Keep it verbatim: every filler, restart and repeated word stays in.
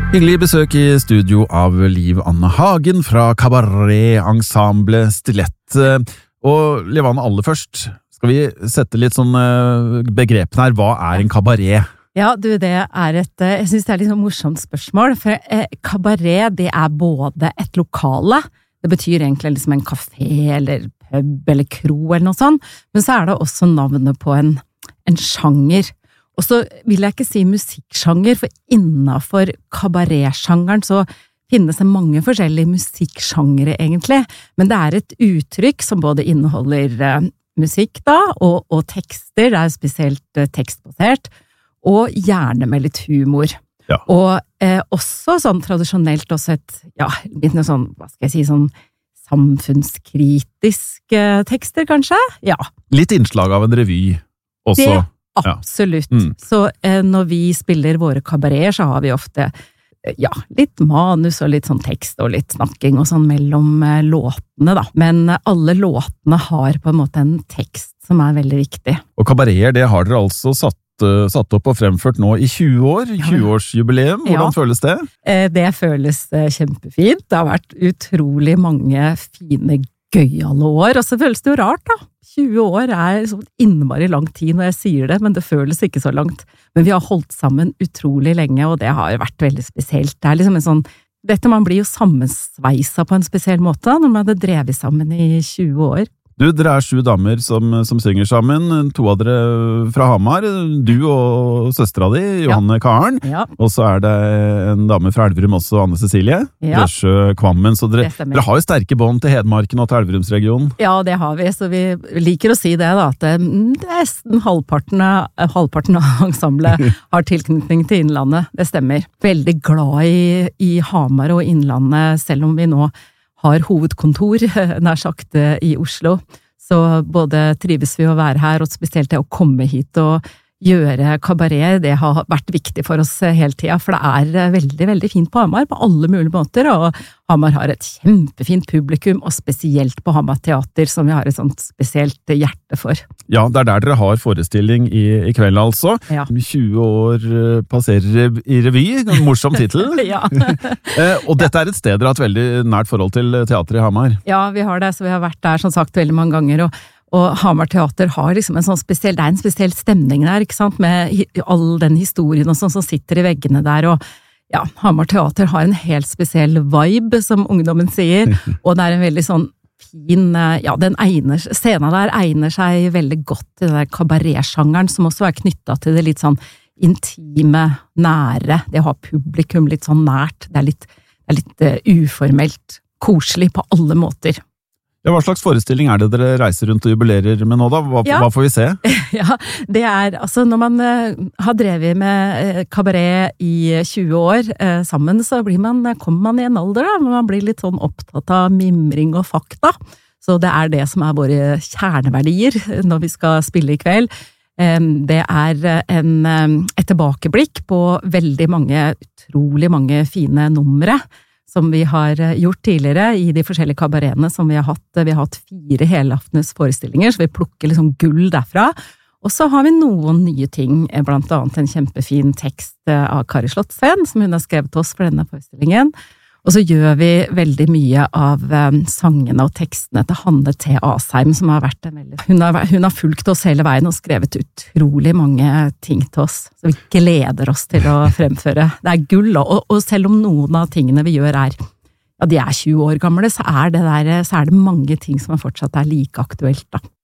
Hyggelig besøk i studio av Liv Anne Hagen fra Kabaré-ensemble Stilett. Og Liv Anne, aller først, skal vi sette litt sånn begrepene her. Hva er en kabaré? Ja, du, det er et, jeg synes det er litt sånn morsomt spørsmål, for eh, kabaré, det er både et lokale, det betyr egentlig liksom en kafé eller pub eller kro eller noe sånt, men så er det også navnet på en, en sjanger. Og så vil jeg ikke si musikksjanger, for innenfor kabaré-sjangeren så finnes det mange forskjellige musikksjangere egentlig, men det er et uttrykk som både inneholder eh, musikk da, og, og tekster, det er spesielt eh, tekstbasert, og gjerne med litt humor. Ja. Og eh, også sånn tradisjonelt også et, ja, litt noe sånn, hva skal jeg si, sånn samfunnskritiske tekster kanskje? Ja. Litt innslag av en revy også. Det absolutt. Ja. Mm. Så eh, når vi spiller våre kabareer, så har vi ofte eh, ja, litt manus og litt sånn tekst og litt snakking og sånn mellom eh, låtene da. Men eh, alle låtene har på en måte en tekst som er veldig viktig. Og kabareer, det har dere altså satt, uh, satt opp og fremført nå i tjue år, tjue-årsjubileum. Hvordan ja. føles det? Eh, det føles eh, kjempefint. Det har vært utrolig mange fine gøyale år, og så føles det jo rart da. tjue år er så innmari lang tid når jeg sier det, men det føles ikke så langt. Men vi har holdt sammen utrolig lenge, og det har vært veldig spesielt. Det er liksom en sånn, dette man blir jo sammensveisa på en spesiell måte, når man hadde drevet sammen i tjue år. Du, dere er sju damer som, som synger sammen, to av dere fra Hamar, du og søstera di, Johanne ja. Karen, ja. og så er det en dame fra Elverum også, Anne Cecilie, ja. Røsjø Kvammen, så dere, dere har jo sterke bånd til Hedmarken og til Elverumsregionen. Ja, det har vi, så vi liker å si det da, at nesten halvparten av, halvparten av ensemblet har tilknytning til Innlandet, det stemmer. Veldig glad i, i Hamar og Innlandet, selv om vi nå har hovedkontor, nær sagt, i Oslo. Så både trives vi å være her, og spesielt det å komme hit og gjøre kabaré, det har vært viktig for oss hele tiden, for det er veldig, veldig fint på Hamar, på alle mulige måter, og Hamar har et kjempefint publikum, og spesielt på Hamar Teater, som vi har et sånt spesielt hjerte for. Ja, det er der dere har forestilling i, i kveld altså. Ja. tjue år passerer i revy, en morsom titel. Ja. Og dette er et sted dere har et veldig nært forhold til teater i Hamar. Ja, vi har det, så vi har vært der som sagt veldig mange ganger, og Og Hamar Teater har liksom en sånn spesiell, det er en spesiell stemning der, ikke sant, med all den historien og sånn som sitter i veggene der, og ja, Hamar Teater har en helt spesiell vibe, som ungdommen sier, og det er en veldig sånn fin, ja, den egner, scenen der egner seg veldig godt til den der kabaré-sjangeren, som også er knyttet til det litt sånn intime, nære, det å ha publikum litt sånn nært, det er litt, det er litt uh, uformelt, koselig på alle måter. Ja, hva slags forestilling er det dere reiser rundt og jubilerer med nå da? Hva, ja. hva får vi se? Ja, det er, altså når man uh, har drevet med uh, kabaré i tjue år uh, sammen, så blir man, kommer man i en alder da, men man blir litt sånn opptatt av mimring og fakta. Så det er det som er våre kjerneverdier når vi skal spille i kveld. Um, det er en, um, et tilbakeblikk på veldig mange, utrolig mange fine numre, som vi har gjort tidligere i de forskjellige kabareene som vi har hatt. Vi har hatt fire helaftens forestillinger, så vi plukker liksom gull derfra. Og så har vi noen nye ting, blant annet en kjempefin tekst av Kari Slottsveen, som hun har skrevet til oss for denne forestillingen. Og så gjør vi veldig mye av um, sangene og tekstene til Hanne T. Asheim, som har vært en veldig... Hun har, hun har fulgt oss hele veien og skrevet utrolig mange ting til oss, så vi gleder oss til å fremføre. Det er gull, og, og selv om noen av tingene vi gjør er, ja, de er tjue år gamle, så er det, der, så er det mange ting som fortsatt er like aktuelt da.